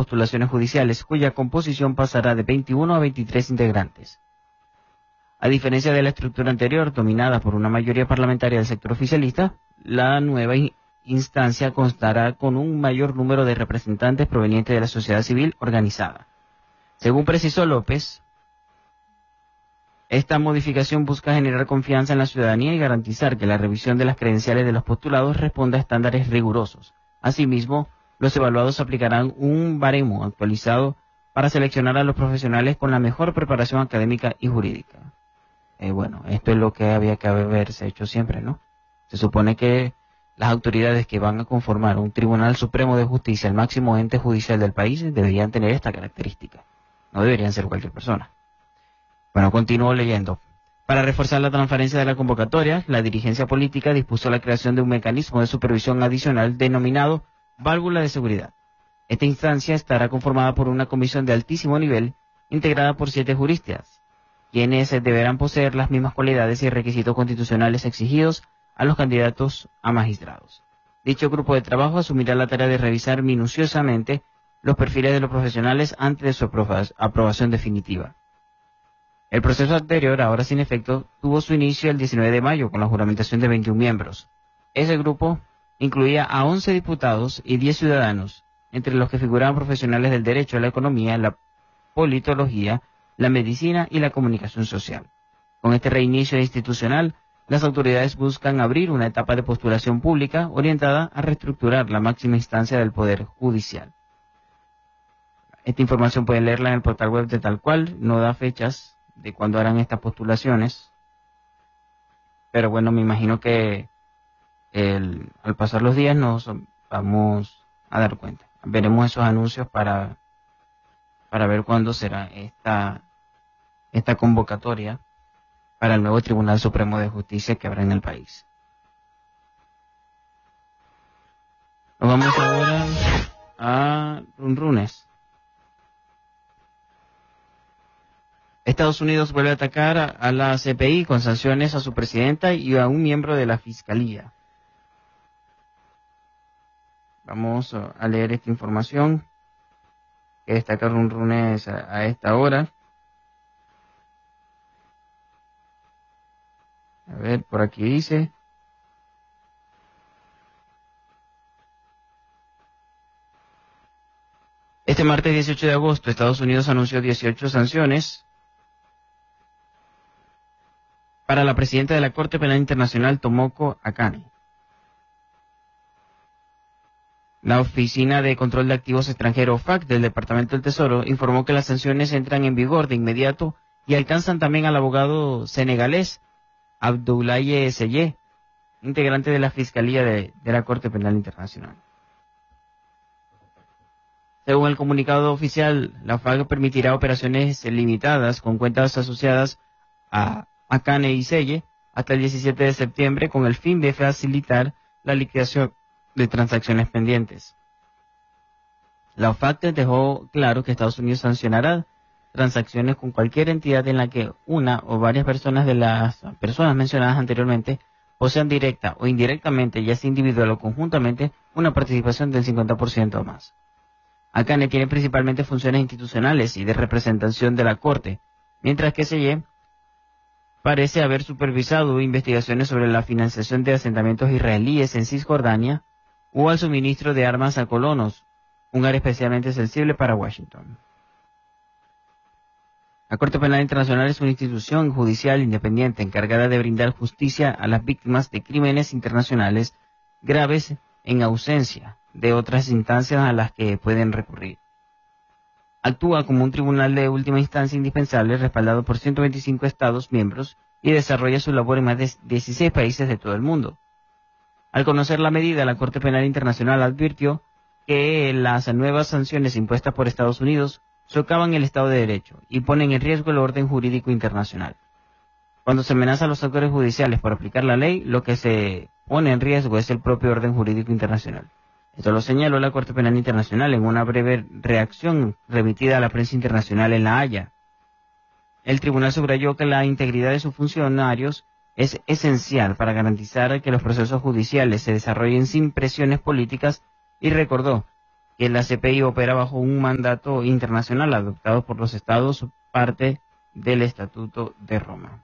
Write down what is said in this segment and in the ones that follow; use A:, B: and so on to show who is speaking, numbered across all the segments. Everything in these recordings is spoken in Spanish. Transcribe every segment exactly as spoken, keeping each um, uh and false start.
A: postulaciones judiciales, cuya composición pasará de veintiuno a veintitrés integrantes. A diferencia de la estructura anterior, dominada por una mayoría parlamentaria del sector oficialista, la nueva instancia constará con un mayor número de representantes provenientes de la sociedad civil organizada. Según precisó López, esta modificación busca generar confianza en la ciudadanía y garantizar que la revisión de las credenciales de los postulados responda a estándares rigurosos. Asimismo, los evaluados aplicarán un baremo actualizado para seleccionar a los profesionales con la mejor preparación académica y jurídica. Eh, bueno, esto es lo que había que haberse hecho siempre, ¿no? Se supone que las autoridades que van a conformar un Tribunal Supremo de Justicia, el máximo ente judicial del país, deberían tener esta característica. No deberían ser cualquier persona. Bueno, continúo leyendo. Para reforzar la transparencia de la convocatoria, la dirigencia política dispuso la creación de un mecanismo de supervisión adicional denominado válvula de seguridad. Esta instancia estará conformada por una comisión de altísimo nivel integrada por siete juristas, quienes deberán poseer las mismas cualidades y requisitos constitucionales exigidos a los candidatos a magistrados. Dicho grupo de trabajo asumirá la tarea de revisar minuciosamente los perfiles de los profesionales antes de su aprobación definitiva. El proceso anterior, ahora sin efecto, tuvo su inicio el diecinueve de mayo con la juramentación de veintiún miembros. Ese grupo incluía a once diputados y diez ciudadanos, entre los que figuraban profesionales del derecho, la economía, la politología, la medicina y la comunicación social. Con este reinicio institucional, las autoridades buscan abrir una etapa de postulación pública orientada a reestructurar la máxima instancia del Poder Judicial. Esta información pueden leerla en el portal web de Tal Cual, no da fechas de cuándo harán estas postulaciones, pero bueno, me imagino que el, al pasar los días nos vamos a dar cuenta. Veremos esos anuncios para, para ver cuándo será esta, esta convocatoria para el nuevo Tribunal Supremo de Justicia que habrá en el país. Nos vamos ahora a Runrunes. Estados Unidos vuelve a atacar a, a la C P I con sanciones a su presidenta y a un miembro de la Fiscalía. Vamos a leer esta información que destaca Runrunes a, a esta hora. A ver, por aquí dice. Este martes dieciocho de agosto, Estados Unidos anunció dieciocho sanciones para la presidenta de la Corte Penal Internacional, Tomoko Akane. La Oficina de Control de Activos Extranjeros, O F A C, del Departamento del Tesoro, informó que las sanciones entran en vigor de inmediato y alcanzan también al abogado senegalés Abdoulaye Seye, integrante de la Fiscalía de, de la Corte Penal Internacional. Según el comunicado oficial, la O F A C permitirá operaciones limitadas con cuentas asociadas a Akane y Seye hasta el diecisiete de septiembre con el fin de facilitar la liquidación de transacciones pendientes. La O F A C dejó claro que Estados Unidos sancionará transacciones con cualquier entidad en la que una o varias personas de las personas mencionadas anteriormente posean directa o indirectamente, ya sea individual o conjuntamente, una participación del cincuenta por ciento o más. Akane tiene principalmente funciones institucionales y de representación de la Corte, mientras que Seye parece haber supervisado investigaciones sobre la financiación de asentamientos israelíes en Cisjordania o al suministro de armas a colonos, un área especialmente sensible para Washington. La Corte Penal Internacional es una institución judicial independiente encargada de brindar justicia a las víctimas de crímenes internacionales graves en ausencia de otras instancias a las que pueden recurrir. Actúa como un tribunal de última instancia indispensable respaldado por ciento veinticinco Estados miembros y desarrolla su labor en más de dieciséis países de todo el mundo. Al conocer la medida, la Corte Penal Internacional advirtió que las nuevas sanciones impuestas por Estados Unidos socavan el Estado de Derecho y ponen en riesgo el orden jurídico internacional. Cuando se amenaza a los actores judiciales por aplicar la ley, lo que se pone en riesgo es el propio orden jurídico internacional. Esto lo señaló la Corte Penal Internacional en una breve reacción remitida a la prensa internacional en La Haya. El tribunal subrayó que la integridad de sus funcionarios es esencial para garantizar que los procesos judiciales se desarrollen sin presiones políticas y recordó que la C P I opera bajo un mandato internacional adoptado por los estados, parte del Estatuto de Roma.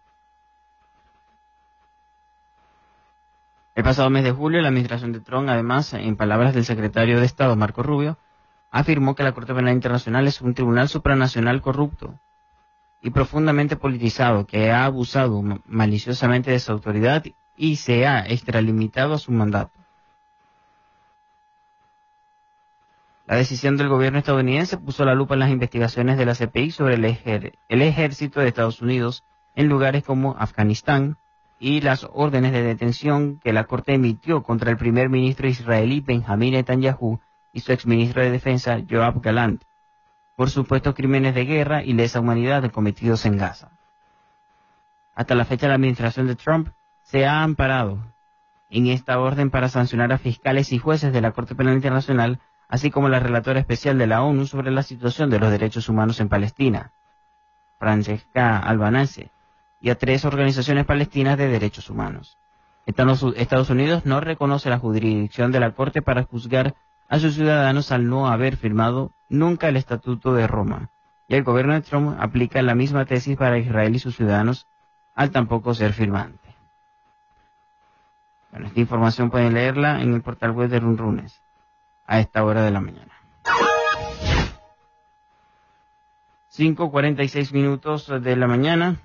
A: El pasado mes de julio, la administración de Trump, además, en palabras del secretario de Estado, Marco Rubio, afirmó que la Corte Penal Internacional es un tribunal supranacional corrupto y profundamente politizado que ha abusado maliciosamente de su autoridad y se ha extralimitado a su mandato. La decisión del gobierno estadounidense puso la lupa en las investigaciones de la C P I sobre el, ejer el ejército de Estados Unidos en lugares como Afganistán y las órdenes de detención que la Corte emitió contra el primer ministro israelí Benjamín Netanyahu y su exministro de Defensa Yoav Gallant por supuestos crímenes de guerra y lesa humanidad cometidos en Gaza. Hasta la fecha, la administración de Trump se ha amparado en esta orden para sancionar a fiscales y jueces de la Corte Penal Internacional, así como la relatora especial de la ONU sobre la situación de los derechos humanos en Palestina, Francesca Albanese, y a tres organizaciones palestinas de derechos humanos. Estados Unidos no reconoce la jurisdicción de la Corte para juzgar a sus ciudadanos al no haber firmado nunca el Estatuto de Roma, y el gobierno de Trump aplica la misma tesis para Israel y sus ciudadanos al tampoco ser firmante. Bueno, esta información pueden leerla en el portal web de Runrunes a esta hora de la mañana. cinco cuarenta y seis minutos de la mañana.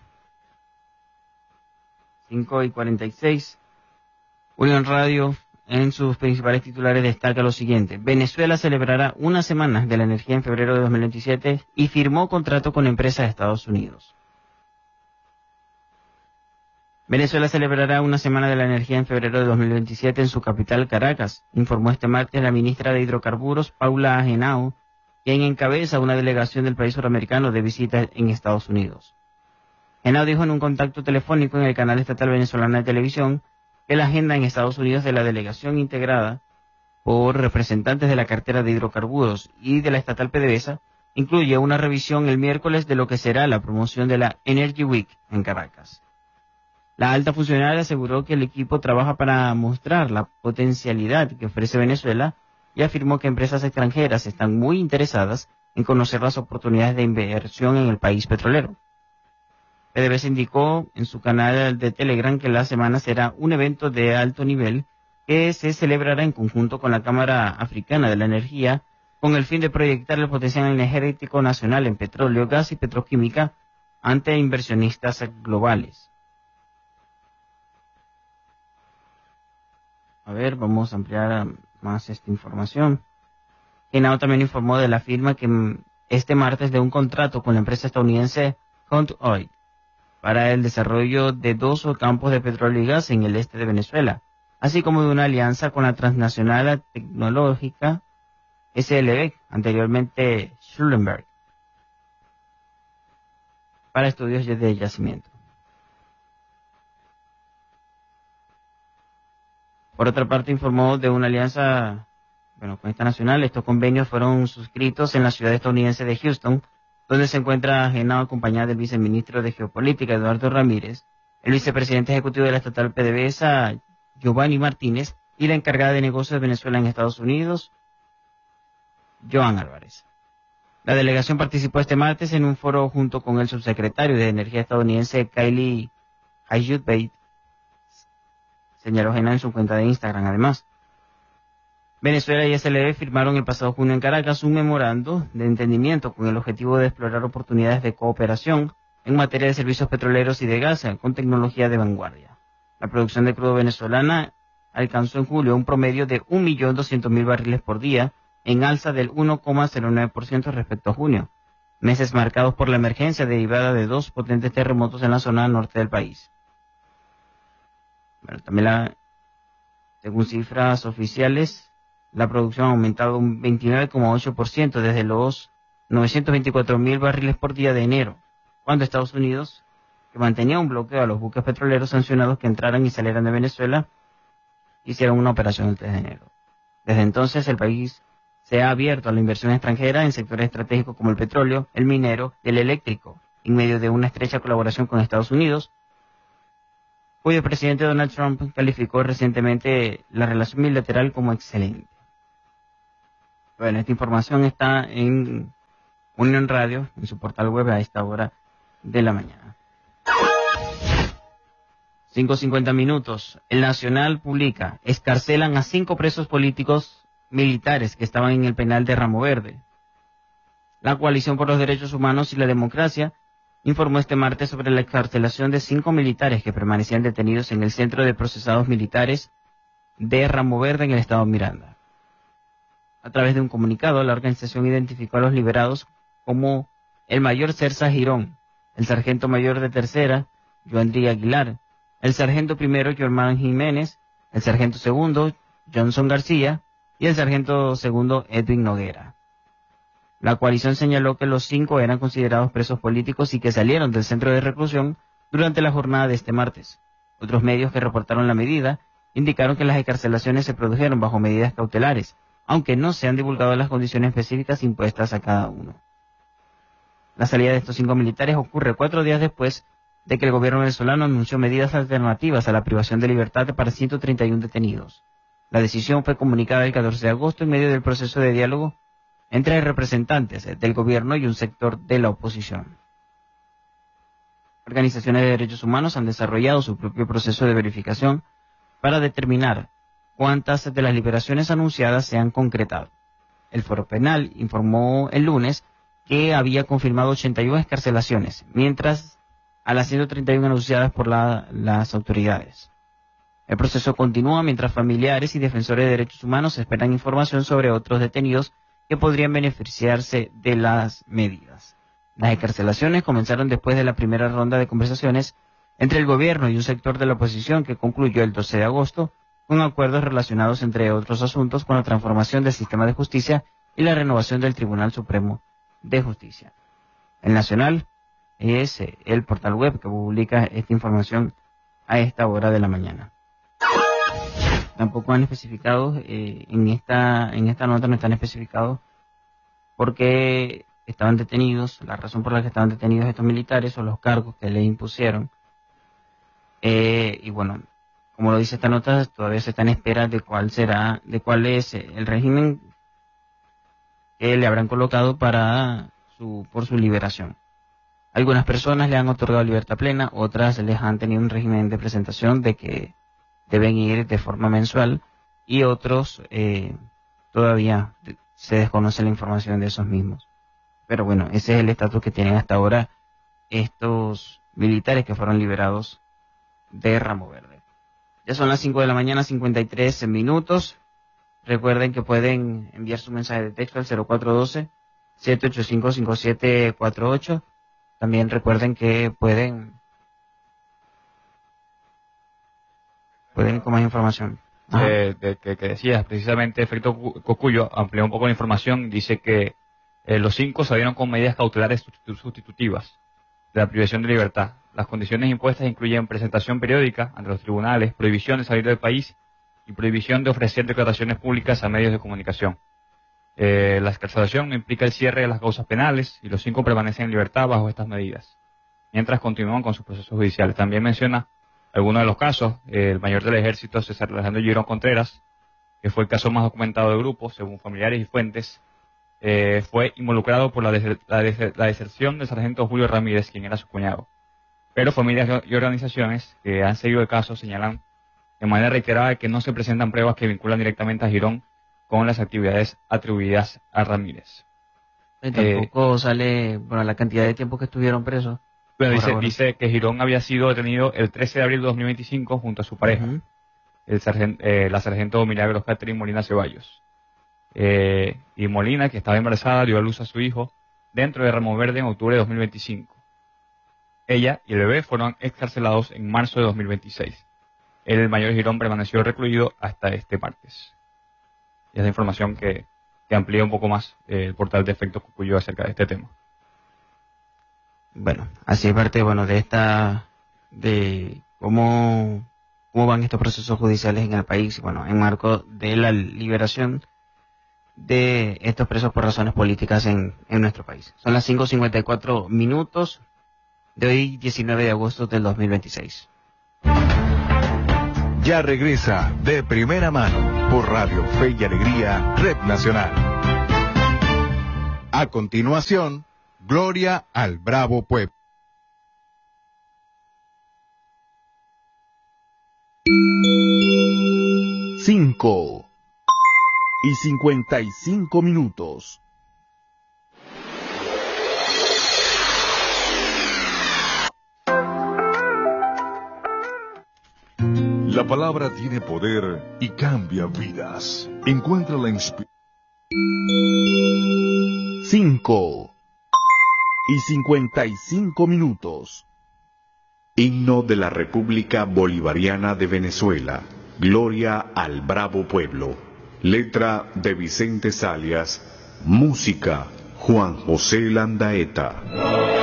A: cinco y cuarenta y seis. Unión Radio, en sus principales titulares, destaca lo siguiente. Venezuela celebrará una semana de la energía en febrero de dos mil veintisiete y firmó contrato con empresas de Estados Unidos. Venezuela celebrará una semana de la energía en febrero de dos mil veintisiete en su capital, Caracas, informó este martes la ministra de Hidrocarburos, Paula Henao, quien encabeza una delegación del país suramericano de visita en Estados Unidos. Henao dijo en un contacto telefónico en el canal estatal venezolano de televisión que la agenda en Estados Unidos de la delegación integrada por representantes de la cartera de hidrocarburos y de la estatal PDVSA incluye una revisión el miércoles de lo que será la promoción de la Energy Week en Caracas. La alta funcionaria aseguró que el equipo trabaja para mostrar la potencialidad que ofrece Venezuela y afirmó que empresas extranjeras están muy interesadas en conocer las oportunidades de inversión en el país petrolero. PDVSA indicó en su canal de Telegram que la semana será un evento de alto nivel que se celebrará en conjunto con la Cámara Africana de la Energía con el fin de proyectar el potencial energético nacional en petróleo, gas y petroquímica ante inversionistas globales. A ver, vamos a ampliar más esta información. Henao también informó de la firma que este martes de un contrato con la empresa estadounidense Hunt Oil para el desarrollo de dos campos de petróleo y gas en el este de Venezuela, así como de una alianza con la transnacional tecnológica S L B, anteriormente Schlumberger, para estudios de yacimiento. Por otra parte, informó de una alianza, bueno, con esta nacional. Estos convenios fueron suscritos en la ciudad estadounidense de Houston, donde se encuentra Henao acompañada del viceministro de Geopolítica, Eduardo Ramírez, el vicepresidente ejecutivo de la estatal PDVSA, Giovanni Martínez, y la encargada de negocios de Venezuela en Estados Unidos, Joan Álvarez. La delegación participó este martes en un foro junto con el subsecretario de Energía estadounidense, Kaylee Hayut-Beit, señaló Henao en su cuenta de Instagram. Además, Venezuela y S L B firmaron el pasado junio en Caracas un memorando de entendimiento con el objetivo de explorar oportunidades de cooperación en materia de servicios petroleros y de gas con tecnología de vanguardia. La producción de crudo venezolana alcanzó en julio un promedio de un millón doscientos mil barriles por día, en alza del uno coma cero nueve por ciento respecto a junio, meses marcados por la emergencia derivada de dos potentes terremotos en la zona norte del país. Bueno, también la, según cifras oficiales, la producción ha aumentado un veintinueve coma ocho por ciento desde los novecientos veinticuatro mil barriles por día de enero, cuando Estados Unidos, que mantenía un bloqueo a los buques petroleros sancionados que entraran y salieran de Venezuela, hicieron una operación el tres de enero. Desde entonces, el país se ha abierto a la inversión extranjera en sectores estratégicos como el petróleo, el minero y el eléctrico, en medio de una estrecha colaboración con Estados Unidos, cuyo presidente Donald Trump calificó recientemente la relación bilateral como excelente. Bueno, esta información está en Unión Radio, en su portal web a esta hora de la mañana. cinco cincuenta minutos. El Nacional publica, excarcelan a cinco presos políticos militares que estaban en el penal de Ramo Verde. La Coalición por los Derechos Humanos y la Democracia informó este martes sobre la excarcelación de cinco militares que permanecían detenidos en el Centro de Procesados Militares de Ramo Verde en el estado Miranda. A través de un comunicado, la organización identificó a los liberados como el mayor Cerza Girón, el sargento mayor de tercera, Joandri Aguilar, el sargento primero, Germán Jiménez, el sargento segundo, Johnson García, y el sargento segundo, Edwin Noguera. La coalición señaló que los cinco eran considerados presos políticos y que salieron del centro de reclusión durante la jornada de este martes. Otros medios que reportaron la medida indicaron que las excarcelaciones se produjeron bajo medidas cautelares, aunque no se han divulgado las condiciones específicas impuestas a cada uno. La salida de estos cinco militares ocurre cuatro días después de que el gobierno venezolano anunció medidas alternativas a la privación de libertad para ciento treinta y uno detenidos. La decisión fue comunicada el catorce de agosto en medio del proceso de diálogo entre representantes del gobierno y un sector de la oposición. Organizaciones de derechos humanos han desarrollado su propio proceso de verificación para determinar cuántas de las liberaciones anunciadas se han concretado. El Foro Penal informó el lunes que había confirmado ochenta y una excarcelaciones, mientras a las ciento treinta y uno anunciadas por la, las autoridades. El proceso continúa mientras familiares y defensores de derechos humanos esperan información sobre otros detenidos que podrían beneficiarse de las medidas. Las excarcelaciones comenzaron después de la primera ronda de conversaciones entre el gobierno y un sector de la oposición que concluyó el doce de agosto con acuerdos relacionados, entre otros asuntos, con la transformación del sistema de justicia y la renovación del Tribunal Supremo de Justicia. El Nacional es el portal web que publica esta información a esta hora de la mañana. Tampoco han especificado, eh, en esta en esta nota no están especificados por qué estaban detenidos, la razón por la que estaban detenidos estos militares o los cargos que le impusieron. Eh, y bueno, como lo dice esta nota, todavía se está en espera de cuál será, de cuál es el régimen que le habrán colocado para su por su liberación. Algunas personas le han otorgado libertad plena, otras les han tenido un régimen de presentación de que deben ir de forma mensual, y otros eh, todavía se desconoce la información de esos mismos. Pero bueno, ese es el estatus que tienen hasta ahora estos militares que fueron liberados de Ramo Verde. Ya son las cinco de la mañana, cincuenta y tres minutos. Recuerden que pueden enviar su mensaje de texto al cero cuatro uno dos, siete ocho cinco, cinco siete cuatro ocho. También recuerden que pueden pueden con más información.
B: Eh, de, que, que decías, precisamente, Efecto Cocuyo amplió un poco la información. Dice que eh, los cinco salieron con medidas cautelares sustitutivas de la privación de libertad. Las condiciones impuestas incluyen presentación periódica ante los tribunales, prohibición de salir del país y prohibición de ofrecer declaraciones públicas a medios de comunicación. Eh, la excarcelación implica el cierre de las causas penales y los cinco permanecen en libertad bajo estas medidas, mientras continúan con sus procesos judiciales. También menciona algunos de los casos. Eh, el mayor del ejército, César Alejandro Girón Contreras, que fue el caso más documentado del grupo, según familiares y fuentes, eh, fue involucrado por la, des la, des la deserción del sargento Julio Ramírez, quien era su cuñado. Pero familias y organizaciones que han seguido el caso señalan de manera reiterada que no se presentan pruebas que vinculan directamente a Girón con las actividades atribuidas a Ramírez.
A: Y tampoco eh, sale, bueno, la cantidad de tiempo que estuvieron presos.
B: Bueno, dice, dice que Girón había sido detenido el trece de abril de dos mil veinticinco junto a su pareja, uh-huh. el sargento, eh, la sargento Milagros Catherine Molina Ceballos. Eh, y Molina, que estaba embarazada, dio a luz a su hijo dentro de Ramo Verde en octubre de dos mil veinticinco. Ella y el bebé fueron excarcelados en marzo de dos mil veintiséis. El mayor Girón permaneció recluido hasta este martes. Y es la información que, que amplía un poco más eh, el portal de Efecto Cocuyo acerca de este tema.
A: Bueno, así es parte, bueno, de esta, de cómo, cómo van estos procesos judiciales en el país, bueno, en marco de la liberación de estos presos por razones políticas en, en nuestro país. Son las cinco cincuenta y cuatro minutos de hoy, diecinueve de agosto del dos mil veintiséis.
C: Ya regresa De Primera Mano por Radio Fe y Alegría, Red Nacional. A continuación, Gloria al Bravo Pueblo.
D: Cinco y cincuenta y cinco minutos.
E: La palabra tiene poder y cambia vidas. Encuentra la inspiración.
D: Cinco y cincuenta y cinco minutos.
F: Himno de la República Bolivariana de Venezuela. Gloria al Bravo Pueblo. Letra de Vicente Salias. Música Juan José Landaeta.